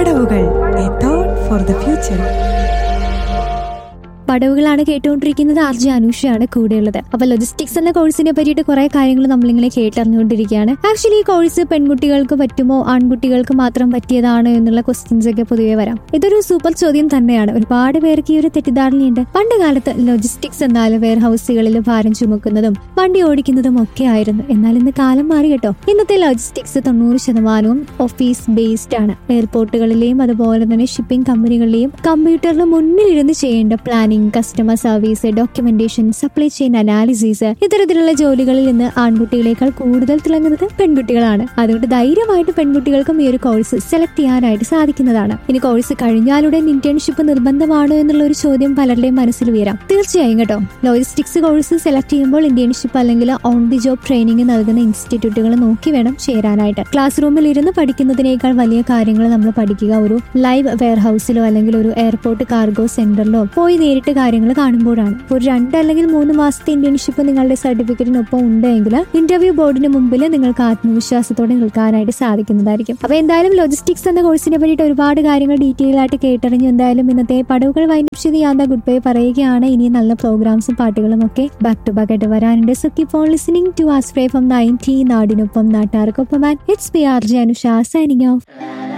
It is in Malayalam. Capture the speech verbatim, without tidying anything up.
പടവുകൾ, a thought for the future. പടവുകളാണ് കേട്ടുകൊണ്ടിരിക്കുന്നത്. ആർ ജെ അനുഷയാണ് കൂടെയുള്ളത്. അപ്പൊ ലോജിസ്റ്റിക്സ് എന്ന കോഴ്സിനെ പറ്റിയിട്ട് കുറെ കാര്യങ്ങൾ നമ്മളിങ്ങനെ കേട്ടറിഞ്ഞുകൊണ്ടിരിക്കുകയാണ്. ആക്ച്വലി ഈ കോഴ്സ് പെൺകുട്ടികൾക്ക് പറ്റുമോ ആൺകുട്ടികൾക്ക് മാത്രം പറ്റിയതാണ് എന്നുള്ള ക്വസ്റ്റ്യൻസ് ഒക്കെ പൊതുവെ വരാം. ഇതൊരു സൂപ്പർ ചോദ്യം തന്നെയാണ്. ഒരുപാട് പേർക്ക് ഈ ഒരു തെറ്റിദ്ധാരണയുണ്ട്. പണ്ട് കാലത്ത് ലോജിസ്റ്റിക്സ് എന്നാൽ വെയർ ഹൗസുകളിൽ ഭാരം ചുമക്കുന്നതും വണ്ടി ഓടിക്കുന്നതും ഒക്കെ ആയിരുന്നു. എന്നാൽ ഇന്ന് കാലം മാറി കേട്ടോ. ഇന്നത്തെ ലോജിസ്റ്റിക്സ് തൊണ്ണൂറ് ശതമാനവും ഓഫീസ് ബേസ്ഡ് ആണ്. എയർപോർട്ടുകളിലെയും അതുപോലെ തന്നെ ഷിപ്പിംഗ് കമ്പനികളിലെയും കമ്പ്യൂട്ടറിന് മുന്നിലിരുന്ന് ചെയ്യേണ്ട planning, customer service, documentation, supply chain analysis, ഇത്തരത്തിലുള്ള ജോലികളിൽ നിന്ന് ആൺകുട്ടികളെക്കാൾ കൂടുതൽ തിളങ്ങുന്നത് പെൺകുട്ടികളാണ്. അതുകൊണ്ട് ധൈര്യമായിട്ട് പെൺകുട്ടികൾക്കും ഈ ഒരു കോഴ്സ് സെലക്ട് ചെയ്യാനായിട്ട് സാധിക്കുന്നതാണ്. ഇനി കോഴ്സ് കഴിഞ്ഞാലുടൻ ഇന്റേൺഷിപ്പ് നിർബന്ധമാണോ എന്നുള്ള ഒരു ചോദ്യം പലരുടെയും മനസ്സിൽ ഉയരാം. തീർച്ചയായും കേട്ടോ. ലോജിസ്റ്റിക്സ് കോഴ്സ് സെലക്ട് ചെയ്യുമ്പോൾ ഇന്റേൺഷിപ്പ് അല്ലെങ്കിൽ ഓൺ ദി ജോബ് ട്രെയിനിങ് നൽകുന്ന ഇൻസ്റ്റിറ്റ്യൂട്ടുകൾ നോക്കി വേണം ചേരാനായിട്ട്. ക്ലാസ് റൂമിൽ ഇരുന്ന് പഠിക്കുന്നതിനേക്കാൾ വലിയ കാര്യങ്ങൾ നമ്മൾ പഠിക്കുക ഒരു ലൈവ് വെയർ ഹൗസിലോ അല്ലെങ്കിൽ ഒരു എയർപോർട്ട് കാർഗോ സെന്ററിലോ പോയി നേരിട്ട് കാര്യങ്ങൾ കാണുമ്പോഴാണ്. ഒരു രണ്ട് അല്ലെങ്കിൽ മൂന്ന് മാസത്തെ ഇന്റേൺഷിപ്പ് നിങ്ങളുടെ സർട്ടിഫിക്കറ്റിനൊപ്പം ഉണ്ടെങ്കിൽ ഇന്റർവ്യൂ ബോർഡിന് മുമ്പിൽ നിങ്ങൾക്ക് ആത്മവിശ്വാസത്തോടെ നിൽക്കാനായിട്ട് സാധിക്കുന്നതായിരിക്കും. അപ്പൊ എന്തായാലും ലോജിസ്റ്റിക്സ് എന്ന കോഴ്സിനെ പറ്റിയിട്ട് ഒരുപാട് കാര്യങ്ങൾ ഡീറ്റെയിൽ ആയിട്ട് കേട്ടറിഞ്ഞു. എന്തായാലും ഇന്നത്തെ പടവുകൾ വൈൻഡപ്പ് ചെയ്ത് ഞാൻ ഗുഡ് ബൈ പറയുകയാണ്. ഇനി നല്ല പ്രോഗ്രാംസും പാട്ടുകളും ഒക്കെ ബാക്ക് ടു ബാക്ക് ആയിട്ട് വരാനുണ്ട്. So keep on listening to ആസ്പ്രേ from ninety നാടിനൊപ്പം നാട്ടാർക്കൊപ്പം. It's B R J Anusha signing off.